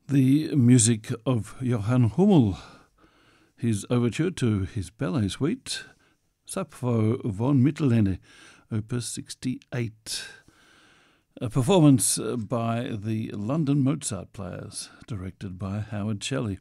The music of Johann Hummel, his overture to his ballet suite, Sappho von Mittelende, Opus 68. A performance by the London Mozart Players, directed by Howard Shelley.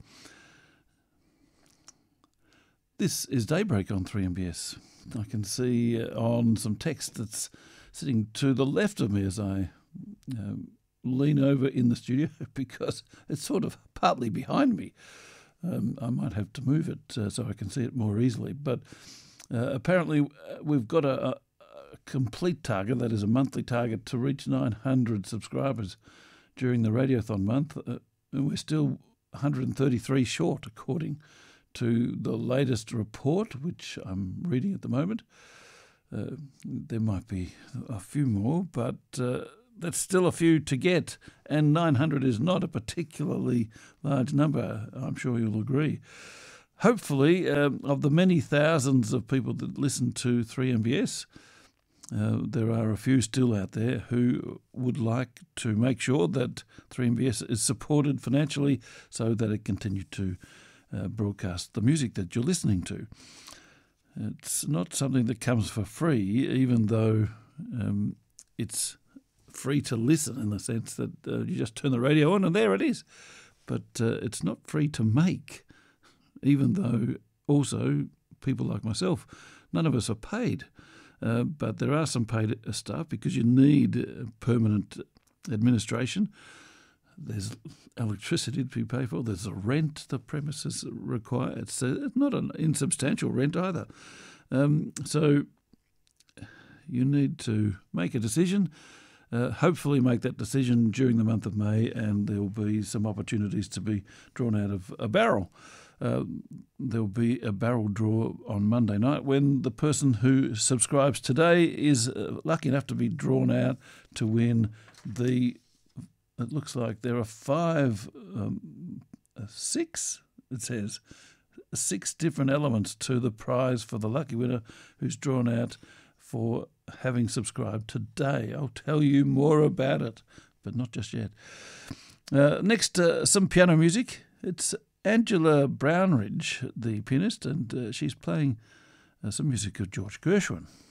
This is Daybreak on 3MBS. I can see on some text that's sitting to the left of me as I lean over in the studio because it's sort of partly behind me. I might have to move it so I can see it more easily. But apparently we've got a complete target, that is a monthly target, to reach 900 subscribers during the Radiothon month. And we're still 133 short, according to the latest report, which I'm reading at the moment. There might be a few more, but that's still a few to get, and 900 is not a particularly large number, I'm sure you'll agree. Hopefully, of the many thousands of people that listen to 3MBS, there are a few still out there who would like to make sure that 3MBS is supported financially so that it continues to broadcast the music that you're listening to. It's not something that comes for free, even though it's free to listen in the sense that you just turn the radio on and there it is. But it's not free to make, even though also people like myself, none of us are paid. But there are some paid staff because you need permanent administration. There's electricity to be paid for. There's a rent the premises require. It's not an insubstantial rent either. So you need to make a decision. Hopefully make that decision during the month of May, and there will be some opportunities to be drawn out of a barrel. There will be a barrel draw on Monday night when the person who subscribes today is lucky enough to be drawn out to win the... It looks like there are six, it says, 6 different elements to the prize for the lucky winner who's drawn out for having subscribed today. I'll tell you more about it, but not just yet. Next, some piano music. It's Angela Brownridge, the pianist, and she's playing some music of George Gershwin.